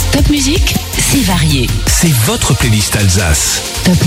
Top Musique, c'est varié. C'est votre playlist Alsace. Top